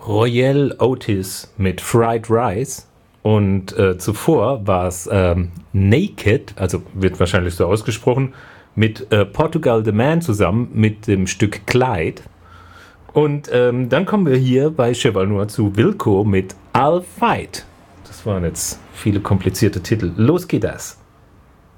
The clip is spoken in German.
Royal Otis mit Fried Rice und zuvor war es Naked, also wird wahrscheinlich so ausgesprochen, mit Portugal the Man zusammen mit dem Stück Clyde. Und dann kommen wir hier bei Cheval Noir zu Wilco mit I'll Fight. Das waren jetzt viele komplizierte Titel. Los geht das.